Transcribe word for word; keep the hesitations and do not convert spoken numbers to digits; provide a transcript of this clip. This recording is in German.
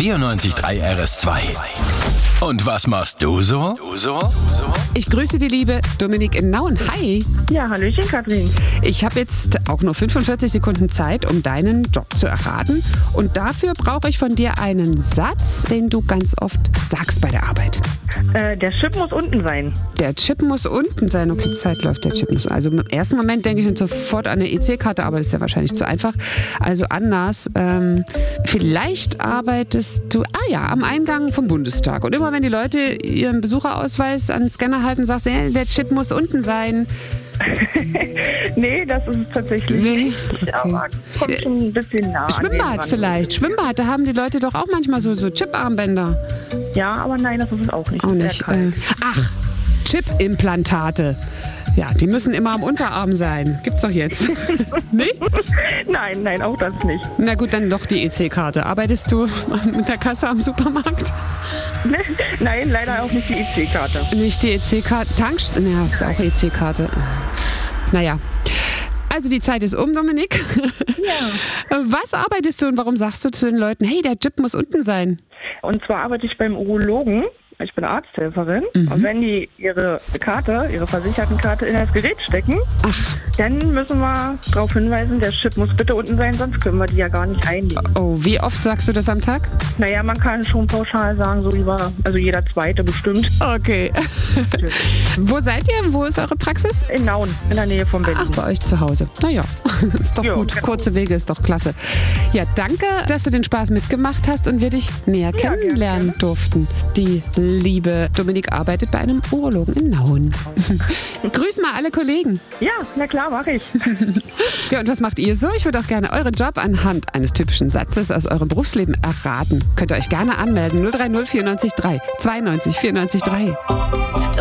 vierundneunzig Komma drei R S zwei. Und was machst du so? Du so? Ich grüße die liebe Dominik in Nauen. Hi. Ja, hallöchen, Katrin. Ich habe jetzt auch nur fünfundvierzig Sekunden Zeit, um deinen Job zu erraten. Und dafür brauche ich von dir einen Satz, den du ganz oft sagst bei der Arbeit. Äh, der Chip muss unten sein. Der Chip muss unten sein. Okay, Zeit läuft, der Chip muss. Also im ersten Moment denke ich dann sofort an eine E C-Karte, aber das ist ja wahrscheinlich zu einfach. Also anders. Ähm, vielleicht arbeitest du, ah ja, am Eingang vom Bundestag. Und immer wenn die Leute ihren Besucherausweis an den Scanner halten, sagst du, ja, der Chip muss unten sein. Nee, das ist es tatsächlich Nee? nicht. Okay. Aber kommt schon ein bisschen nah. Schwimmbad vielleicht. Schwimmbad, da haben die Leute doch auch manchmal so, so Chip-Armbänder. Ja, aber nein, das ist es auch nicht. Auch Sehr nicht. kalt. Äh, ach, Chip-Implantate. Ja, die müssen immer am Unterarm sein. Gibt's doch jetzt. Nee? Nein, nein, auch das nicht. Na gut, dann doch die E C-Karte. Arbeitest du mit der Kasse am Supermarkt? Nein, leider auch nicht die E C-Karte. Nicht die E C-Karte. Tankstelle? Ne, hast du auch E C-Karte. Naja. Also die Zeit ist um, Dominik. Ja. Was arbeitest du und warum sagst du zu den Leuten, hey, der Chip muss unten sein? Und zwar arbeite ich beim Urologen. Ich bin Arzthelferin. Mhm. Und wenn die ihre Karte, ihre Versichertenkarte in das Gerät stecken, Ach. dann müssen wir darauf hinweisen, der Chip muss bitte unten sein, sonst können wir die ja gar nicht einlegen. Oh, wie oft sagst du das am Tag? Naja, man kann schon pauschal sagen, so über, also jeder Zweite bestimmt. Okay. Wo seid ihr? Wo ist eure Praxis? In Nauen, in der Nähe von Berlin. Ach, bei euch zu Hause. Naja, ist doch Jo, gut. genau. Kurze Wege ist doch klasse. Ja, danke, dass du den Spaß mitgemacht hast und wir dich näher Ja, kennenlernen gerne. durften. Die liebe Dominik arbeitet bei einem Urologen in Nauen. Grüß mal alle Kollegen. Ja, na klar, mache ich. Ja, und was macht ihr so? Ich würde auch gerne euren Job anhand eines typischen Satzes aus eurem Berufsleben erraten. Könnt ihr euch gerne anmelden. null drei null vierundneunzig drei zweiundneunzig vierundneunzig drei.